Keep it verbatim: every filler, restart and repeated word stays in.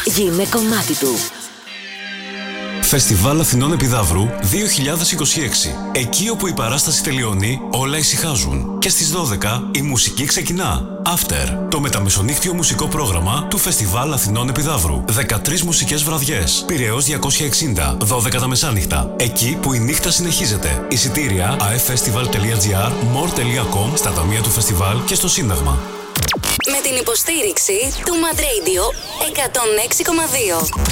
Γίνε κομμάτι του. Φεστιβάλ Αθηνών Επιδαύρου δύο χιλιάδες είκοσι έξι. Εκεί όπου η παράσταση τελειώνει, όλα ησυχάζουν. Και στις δώδεκα η μουσική ξεκινά. After, το μεταμεσονύχτιο μουσικό πρόγραμμα του Φεστιβάλ Αθηνών Επιδαύρου. δεκατρείς μουσικές βραδιές. Πειραιώς διακόσια εξήντα, δώδεκα τα μεσάνυχτα. Εκεί που η νύχτα συνεχίζεται. Εισιτήρια aeffestival.gr, more τελεία com, στα ταμεία του φεστιβάλ και στο Σύνταγμα. Με την υποστήριξη του Mad Radio εκατόν έξι κόμμα δύο.